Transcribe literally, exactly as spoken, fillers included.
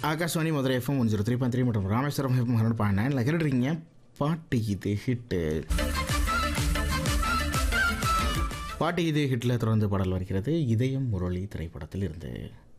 Akashvani Madurai FM one zero three point three மற்றும் Rameswaram FM hundred point நைனில் கேட்டுருக்கீங்க பாட்டு இது ஹிட்டு. பாட்டு இது ஹிட்டில் தொடர்ந்து பாடல் வருகிறது இதயம் முரளி திரைப்படத்தில் இருந்து.